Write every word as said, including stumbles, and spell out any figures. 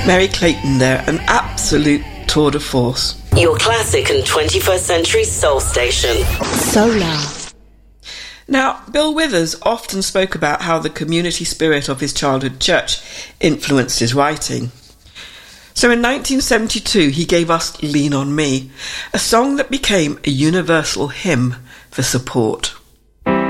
Merry Clayton there, an absolute tour de force. Your classic and twenty-first century soul station. Solar. Now, Bill Withers often spoke about how the community spirit of his childhood church influenced his writing. So in nineteen seventy-two, he gave us Lean on Me, a song that became a universal hymn for support.